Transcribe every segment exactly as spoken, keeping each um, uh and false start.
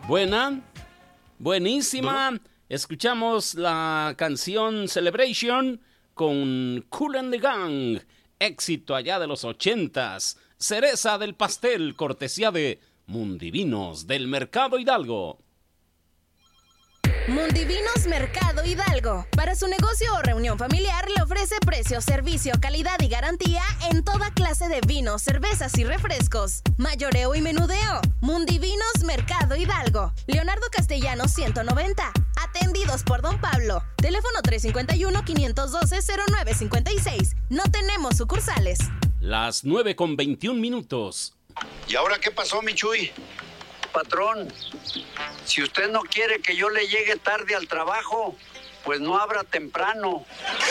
Buena, buenísima. Escuchamos la canción Celebration con Kool and the Gang, éxito allá de los ochentas. Cereza del pastel, cortesía de Mundivinos del Mercado Hidalgo. Mundivinos Mercado Hidalgo. Para su negocio o reunión familiar le ofrece precio, servicio, calidad y garantía en toda clase de vinos, cervezas y refrescos. Mayoreo y menudeo. Mundivinos Mercado Hidalgo. Leonardo Castellanos ciento noventa. Atendidos por Don Pablo. Teléfono tres cinco uno, cinco uno dos, cero nueve cinco seis. No tenemos sucursales. Las nueve con veintiún minutos. ¿Y ahora qué pasó, mi Chuy? Patrón, si usted no quiere que yo le llegue tarde al trabajo, pues no abra temprano.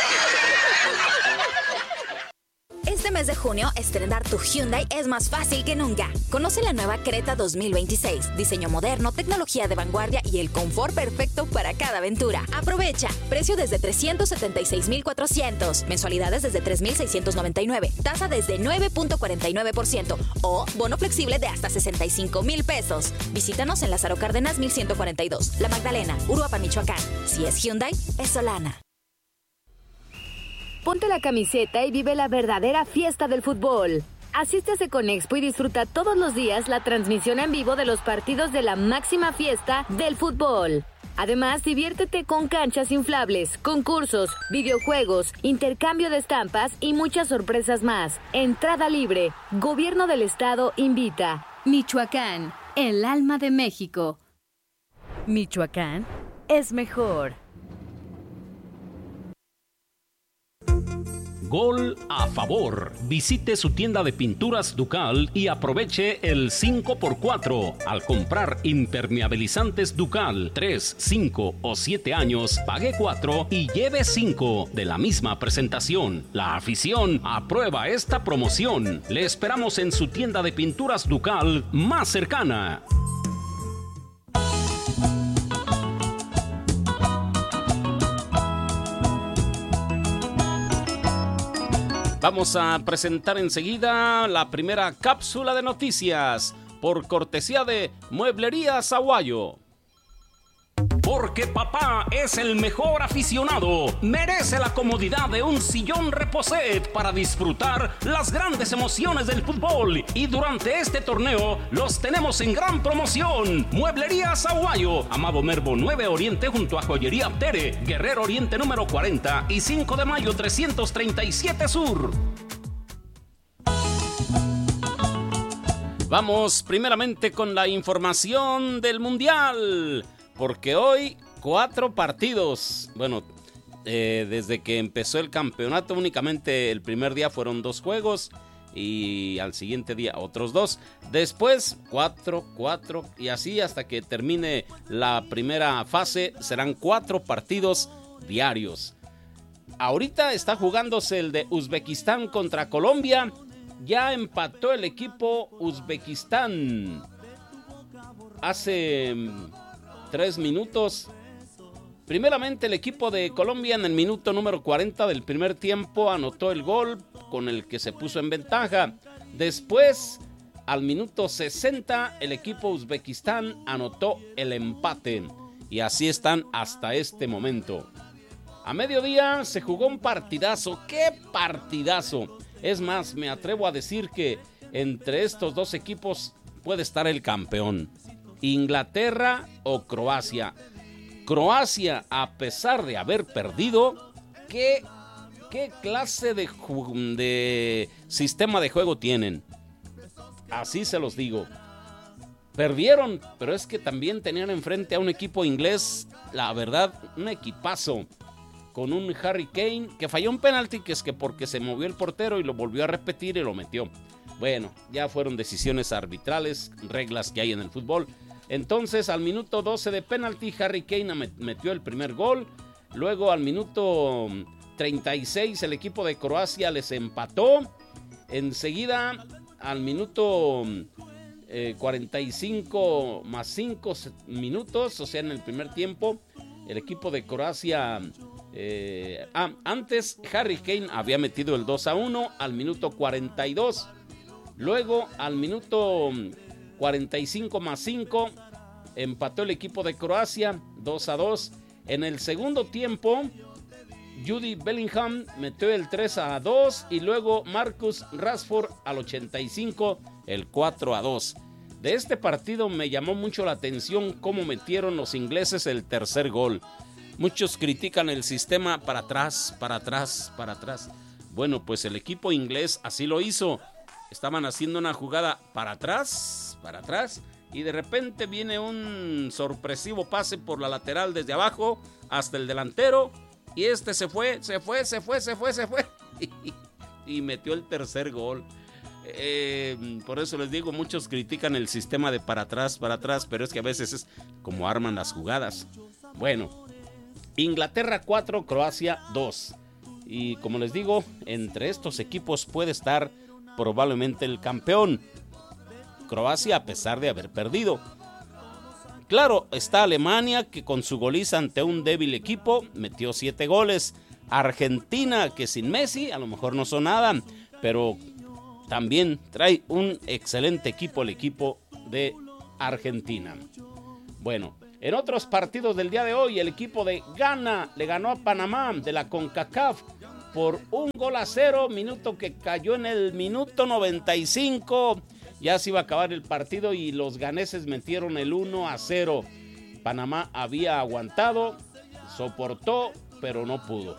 Este mes de junio, estrenar tu Hyundai es más fácil que nunca. Conoce la nueva Creta dos mil veintiséis. Diseño moderno, tecnología de vanguardia y el confort perfecto para cada aventura. Aprovecha. Precio desde trescientos setenta y seis mil cuatrocientos. Mensualidades desde tres mil seiscientos noventa y nueve. Tasa desde nueve punto cuarenta y nueve por ciento. O bono flexible de hasta sesenta y cinco mil pesos. Visítanos en Lázaro Cárdenas mil ciento cuarenta y dos. La Magdalena, Uruapan, Michoacán. Si es Hyundai, es Solana. Ponte la camiseta y vive la verdadera fiesta del fútbol. Asiste a Seconexpo y disfruta todos los días la transmisión en vivo de los partidos de la máxima fiesta del fútbol. Además, diviértete con canchas inflables, concursos, videojuegos, intercambio de estampas y muchas sorpresas más. Entrada libre. Gobierno del Estado invita. Michoacán, el alma de México. Michoacán es mejor. Gol a favor. Visite su tienda de pinturas Ducal y aproveche el cinco por cuatro. Al comprar impermeabilizantes Ducal tres, cinco o siete años, pague cuatro y lleve cinco de la misma presentación. La afición aprueba esta promoción. Le esperamos en su tienda de pinturas Ducal más cercana. Vamos a presentar enseguida la primera cápsula de noticias por cortesía de Mueblerías Aguayo. Porque papá es el mejor aficionado, merece la comodidad de un sillón Reposet para disfrutar las grandes emociones del fútbol. Y durante este torneo los tenemos en gran promoción. Mueblerías Aguayo, Amado Nervo nueve Oriente junto a Joyería Tere, Guerrero Oriente número cuarenta y cinco de mayo trescientos treinta y siete Sur. Vamos primeramente con la información del Mundial. Porque hoy cuatro partidos, bueno, eh, desde que empezó el campeonato únicamente el primer día fueron dos juegos y al siguiente día otros dos. Después cuatro, cuatro y así hasta que termine la primera fase serán cuatro partidos diarios. Ahorita está jugándose el de Uzbekistán contra Colombia. Ya empató el equipo Uzbekistán hace tres minutos. Primeramente el equipo de Colombia en el minuto número cuarenta del primer tiempo anotó el gol con el que se puso en ventaja. Después, al minuto sesenta, el equipo Uzbekistán anotó el empate. Y así están hasta este momento. A mediodía se jugó un partidazo. ¡Qué partidazo! Es más, me atrevo a decir que entre estos dos equipos puede estar el campeón. Inglaterra o Croacia. Croacia, a pesar de haber perdido, ¿qué, qué clase de, de sistema de juego tienen? Así se los digo. Perdieron, pero es que también tenían enfrente a un equipo inglés, la verdad, un equipazo, con un Harry Kane que falló un penalti, que es que porque se movió el portero y lo volvió a repetir y lo metió. Bueno, ya fueron decisiones arbitrales, reglas que hay en el fútbol. Entonces, al minuto doce de penalti, Harry Kane metió el primer gol. Luego, al minuto treinta y seis, el equipo de Croacia les empató. Enseguida, al minuto eh, cuarenta y cinco más cinco minutos, o sea, en el primer tiempo, el equipo de Croacia... Eh, ah, antes, Harry Kane había metido el dos a uno al minuto cuarenta y dos. Luego, al minuto cuarenta y cinco más cinco, empató el equipo de Croacia dos a dos. En el segundo tiempo, Jude Bellingham metió el tres a dos y luego Marcus Rashford al ochenta y cinco el cuatro a dos. De este partido me llamó mucho la atención cómo metieron los ingleses el tercer gol. Muchos critican el sistema para atrás, para atrás, para atrás. Bueno, pues el equipo inglés así lo hizo. Estaban haciendo una jugada para atrás, para atrás, y de repente viene un sorpresivo pase por la lateral desde abajo hasta el delantero, y este se fue, se fue, se fue, se fue, se fue, y metió el tercer gol. Eh, por eso les digo, muchos critican el sistema de para atrás, para atrás, pero es que a veces es como arman las jugadas. Bueno, Inglaterra cuatro, Croacia dos. Y como les digo, entre estos equipos puede estar probablemente el campeón, Croacia, a pesar de haber perdido. Claro, está Alemania, que con su goliza ante un débil equipo metió siete goles. Argentina, que sin Messi a lo mejor no son nada, pero también trae un excelente equipo, el equipo de Argentina. Bueno, en otros partidos del día de hoy, el equipo de Ghana le ganó a Panamá de la CONCACAF por un gol a cero, minuto que cayó en el minuto noventa y cinco. Ya se iba a acabar el partido y los ganeses metieron el uno a cero. Panamá había aguantado, soportó, pero no pudo.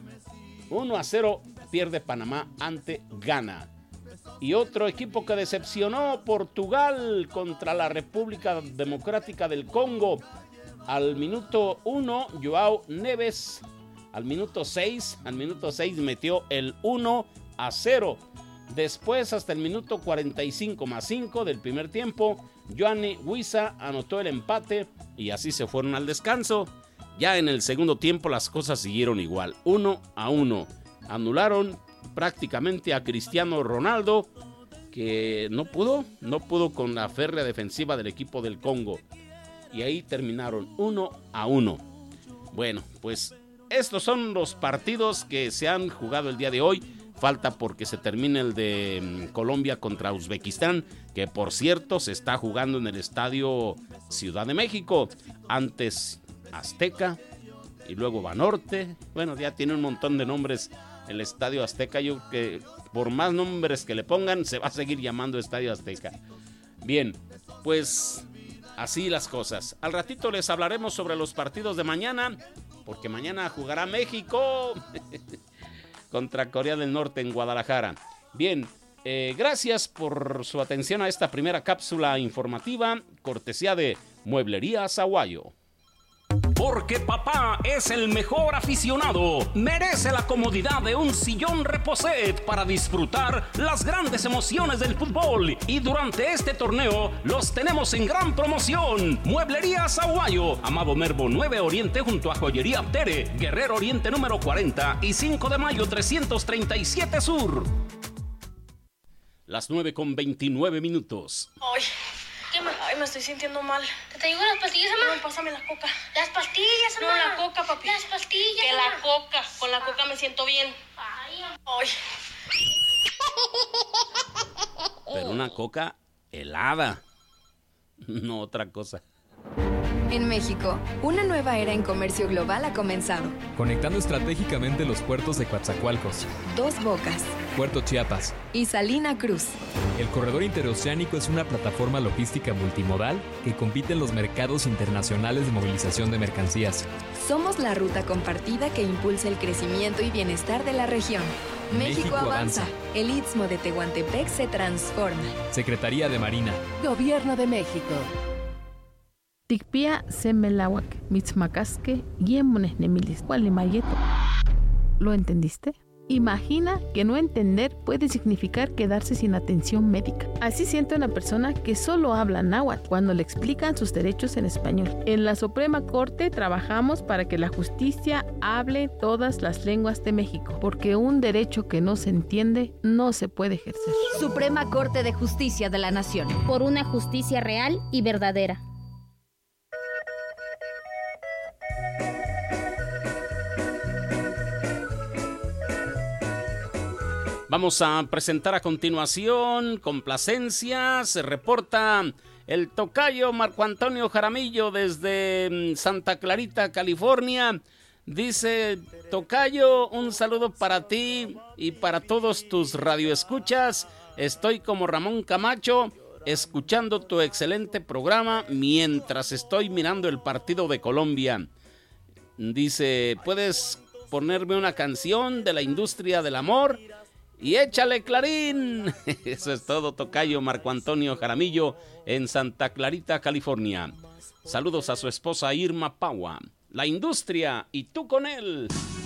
uno a cero pierde Panamá ante Ghana. Y otro equipo que decepcionó, Portugal contra la República Democrática del Congo. Al minuto uno, Joao Neves. Al minuto seis, al minuto seis metió el uno a cero. Después, hasta el minuto cuarenta y cinco más cinco del primer tiempo, Yoani Wissa anotó el empate y así se fueron al descanso. Ya en el segundo tiempo las cosas siguieron igual, uno a uno. Anularon prácticamente a Cristiano Ronaldo, que no pudo, no pudo con la férrea defensiva del equipo del Congo. Y ahí terminaron uno a uno. Bueno, pues estos son los partidos que se han jugado el día de hoy. Falta porque se termine el de Colombia contra Uzbekistán, que por cierto se está jugando en el estadio Ciudad de México. Antes Azteca y luego Banorte. Bueno, ya tiene un montón de nombres el estadio Azteca. Yo que por más nombres que le pongan se va a seguir llamando estadio Azteca. Bien, pues así las cosas. Al ratito les hablaremos sobre los partidos de mañana, porque mañana jugará México contra Corea del Norte en Guadalajara. Bien, eh, gracias por su atención a esta primera cápsula informativa, cortesía de Mueblería Azaguayo. Porque papá es el mejor aficionado, merece la comodidad de un sillón Reposet para disfrutar las grandes emociones del fútbol. Y durante este torneo los tenemos en gran promoción. Mueblería Azaguayo, Amado Nervo nueve Oriente junto a Joyería Aptere, Guerrero Oriente número cuarenta y cinco de mayo trescientos treinta y siete Sur. Las nueve con veintinueve minutos. Ay, ¿qué me? Ay, me estoy sintiendo mal. ¿Te traigo las pastillas, mamá? No, pásame la coca. ¿Las pastillas, mamá? No, la coca, papi. Las pastillas, que la coca. Con la coca me siento bien. Ay. Ay. Pero una coca helada, no otra cosa. En México, una nueva era en comercio global ha comenzado. Conectando estratégicamente los puertos de Coatzacoalcos, Dos Bocas, Puerto Chiapas y Salina Cruz. El corredor interoceánico es una plataforma logística multimodal que compite en los mercados internacionales de movilización de mercancías. Somos la ruta compartida que impulsa el crecimiento y bienestar de la región. México, México avanza. avanza. El Istmo de Tehuantepec se transforma. Secretaría de Marina. Gobierno de México. Tikpia semelawak, mitzmacasque, guiemones nemilis, gualimayeto. ¿Lo entendiste? Imagina que no entender puede significar quedarse sin atención médica. Así siente una persona que solo habla náhuatl cuando le explican sus derechos en español. En la Suprema Corte trabajamos para que la justicia hable todas las lenguas de México, porque un derecho que no se entiende no se puede ejercer. Suprema Corte de Justicia de la Nación. Por una justicia real y verdadera. Vamos a presentar a continuación, Complacencia. Se reporta El tocayo Marco Antonio Jaramillo desde Santa Clarita, California. Dice, tocayo, un saludo para ti y para todos tus radioescuchas. Estoy como Ramón Camacho, escuchando tu excelente programa mientras estoy mirando el partido de Colombia. Dice, ¿puedes ponerme una canción de la industria del amor? Y échale Clarín. Eso es todo, tocayo Marco Antonio Jaramillo en Santa Clarita, California. Saludos a su esposa Irma Paua. La industria y tú con él.